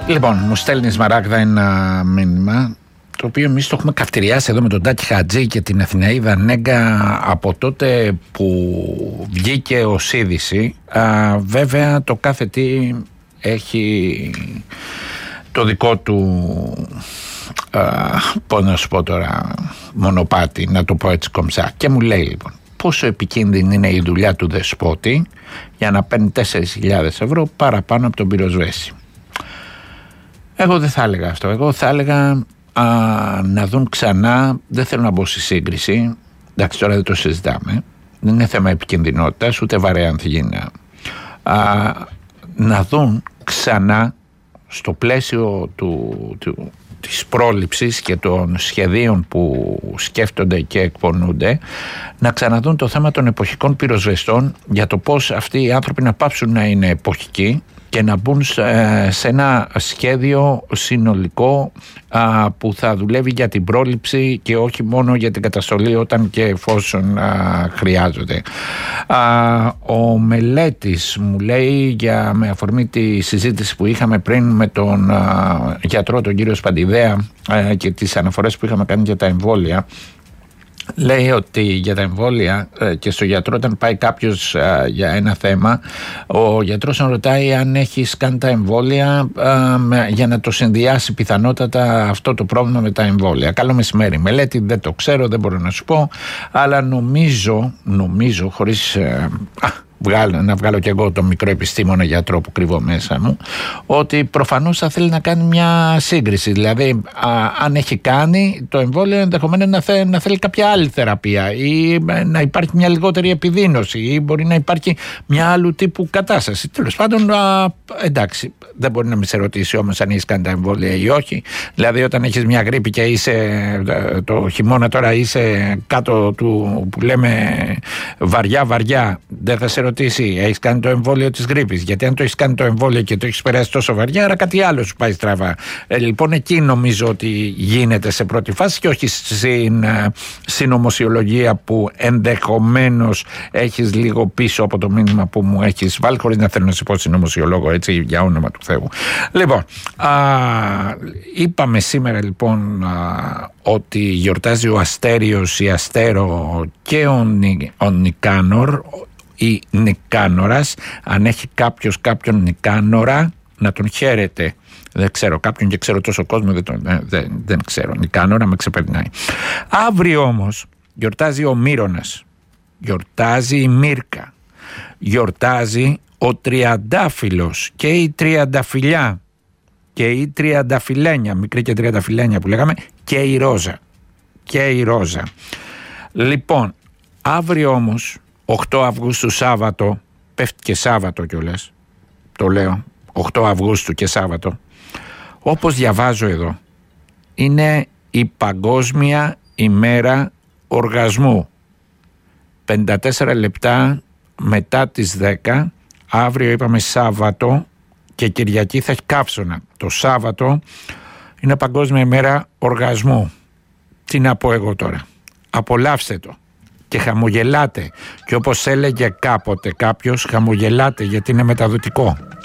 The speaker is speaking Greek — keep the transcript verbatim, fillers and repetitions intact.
Λοιπόν, μου στέλνει Σμαράγδα ένα μήνυμα, το οποίο εμείς το έχουμε καυτηριάσει εδώ με τον Τάκη Χατζή και την Αθηναίδα Νέγκα από τότε που βγήκε ως είδηση. Α, βέβαια το κάθε τι έχει το δικό του, α, πώς να σου πω τώρα, μονοπάτι, να το πω έτσι κομψά. Και μου λέει λοιπόν πόσο επικίνδυνη είναι η δουλειά του δεσπότη για να παίρνει τέσσερις χιλιάδες ευρώ παραπάνω από τον πυροσβέστη. Εγώ δεν θα έλεγα αυτό. Εγώ θα έλεγα α, να δουν ξανά. Δεν θέλω να μπω στη σύγκριση. Εντάξει, τώρα δεν το συζητάμε. Δεν είναι θέμα επικινδυνότητας ούτε βαρέα ανθυγίνα. Α, να δουν ξανά στο πλαίσιο του, του, της πρόληψης και των σχεδίων που σκέφτονται και εκπονούνται, να ξαναδούν το θέμα των εποχικών πυροσβεστών, για το πώς αυτοί οι άνθρωποι να πάψουν να είναι εποχικοί και να μπουν σε ένα σχέδιο συνολικό α, που θα δουλεύει για την πρόληψη και όχι μόνο για την καταστολή όταν και εφόσον α, χρειάζονται. Α, ο Μελέτης μου λέει, για, με αφορμή τη συζήτηση που είχαμε πριν με τον α, γιατρό τον κύριο Σπαντιδέα α, και τις αναφορές που είχαμε κάνει για τα εμβόλια, λέει ότι για τα εμβόλια και στο γιατρό, όταν πάει κάποιος α, για ένα θέμα, ο γιατρός να ρωτάει αν έχεις κάνει τα εμβόλια α, με, για να το συνδυάσει πιθανότατα αυτό το πρόβλημα με τα εμβόλια. Καλό μεσημέρι Μελέτη, δεν το ξέρω, δεν μπορώ να σου πω, αλλά νομίζω, νομίζω χωρίς α, Βγάλω, να βγάλω κι εγώ τον μικρό επιστήμονα γιατρό που κρύβω μέσα μου, ότι προφανώς θα θέλει να κάνει μια σύγκριση. Δηλαδή, α, αν έχει κάνει το εμβόλιο, ενδεχομένως να, θε, να θέλει κάποια άλλη θεραπεία ή να υπάρχει μια λιγότερη επιδείνωση ή μπορεί να υπάρχει μια άλλου τύπου κατάσταση. Τέλος πάντων, α, εντάξει, δεν μπορεί να με σε ρωτήσει όμως αν έχεις κάνει τα εμβόλια ή όχι. Δηλαδή, όταν έχεις μια γρίπη και είσαι το χειμώνα, τώρα είσαι κάτω του που λέμε βαριά-βαριά, δεν θα σε ρωτήσει, έχεις κάνει το εμβόλιο της γρίπης? Γιατί αν το έχεις κάνει το εμβόλιο και το έχεις περάσει τόσο βαριά, άρα κάτι άλλο σου πάει στραβά. Ε, λοιπόν, εκεί νομίζω ότι γίνεται σε πρώτη φάση και όχι στην συνωμοσιολογία που ενδεχομένως έχεις λίγο πίσω από το μήνυμα που μου έχεις βάλει, χωρίς να θέλω να σε πω συνωμοσιολόγο, έτσι, για όνομα του Θεού. Λοιπόν, α, είπαμε σήμερα λοιπόν α, ότι γιορτάζει ο Αστέριος, η Αστέρο και ο, Νι, ο Νικάνορ ή Νικάνορας. Αν έχει κάποιος κάποιον Νικάνορα, να τον χαίρεται. Δεν ξέρω κάποιον και ξέρω τόσο κόσμο, δεν, τον, δεν, δεν ξέρω. Νικάνορα με ξεπερνάει. Αύριο όμως γιορτάζει ο Μύρονας, γιορτάζει η Μύρκα, γιορτάζει ο Τριαντάφυλλος και η Τριανταφυλλιά και η Τριανταφυλλένια, μικρή και Τριανταφυλλένια που λέγαμε, και η Ρόζα και η Ρόζα. Λοιπόν, αύριο όμως οκτώ Αυγούστου Σάββατο, πέφτει και Σάββατο κιόλας, το λέω, οκτώ Αυγούστου και Σάββατο, όπως διαβάζω εδώ, είναι η Παγκόσμια ημέρα οργασμού. πενήντα τέσσερα λεπτά μετά τις δέκα, αύριο είπαμε Σάββατο και Κυριακή θα έχει καύσωνα. Το Σάββατο είναι Παγκόσμια ημέρα οργασμού. Τι να πω εγώ τώρα? Απολαύστε το και χαμογελάτε, και όπως έλεγε κάποτε κάποιος, χαμογελάτε γιατί είναι μεταδοτικό.